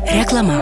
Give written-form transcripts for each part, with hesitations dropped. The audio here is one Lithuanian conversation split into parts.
Reklama.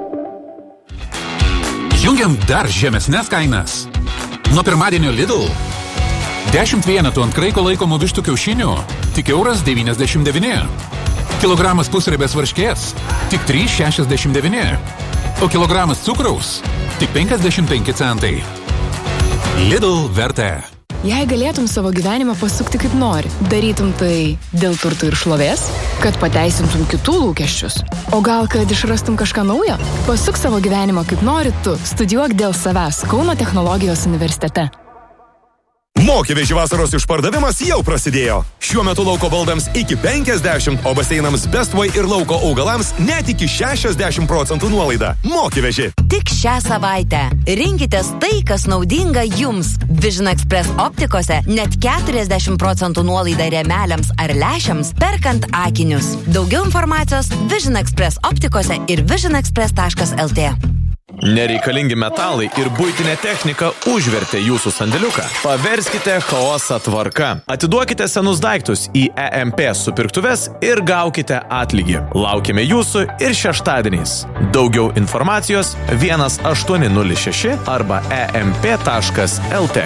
Jungiam dar žemesnes kainas. Nuo pirmadienio Lidl 10 vienetų ant kraiko laikomų vištų kiaušinių tik €1,99. Kilogramas pusriebės varškės tik €3,69. O kilogramas cukraus tik 55 centai. Lidl vertė. Jei galėtum savo gyvenimą pasukti kaip nori, darytum tai dėl turtų ir šlovės, kad pateisintum kitų lūkesčius. O gal, kad išrastum kažką naujo? Pasuk savo gyvenimą kaip nori tu. Studijuok dėl savęs Kauno technologijos universitete. Mokyvežį vasaros išpardavimas jau prasidėjo. Šiuo metu lauko baldams iki 50, o baseinams Bestvoj ir lauko augalams net iki 60% nuolaida. Mokyvežį. Tik šią savaitę rinkitės tai, kas naudinga jums. Vision Express optikose net 40% nuolaida rėmeliams ar lęšiams perkant akinius. Daugiau informacijos Vision Express optikose ir visionexpress.lt. Nereikalingi metalai ir buitinė technika užvertė jūsų sandėliuką. Paverskite chaosą tvarka. Atiduokite senus daiktus į EMP supirktuves ir gaukite atlygį. Laukime jūsų ir šeštadieniais. Daugiau informacijos 1806 arba emp.lt.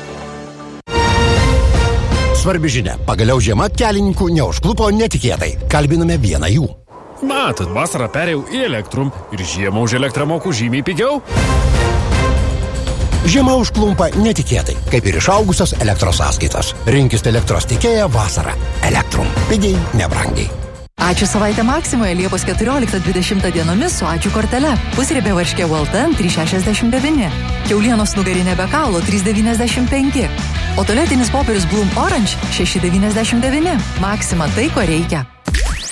Svarbi žinia. Pagaliau žiema kelininkų neužklupo netikėtai. Kalbiname vieną jų. Matot, vasarą perėjau į Elektrum ir žiemą už elektrą moku žymiai pigiau. Žiema užklumpa netikėtai, kaip ir išaugusios elektros sąskaitos. Rinkis elektros tiekėją vasarą. Elektrum. Pigiai, nebrangiai. Ačiū savaitę Maksimoje Liepos 14-20 dienomis su ačiū kortele. Pusriebė varškė Walton 3,69. Kiaulienos nugarinė be kaulo 3,95. O tualetinis popierius Bloom Orange 6,99. Maksima tai, ko reikia.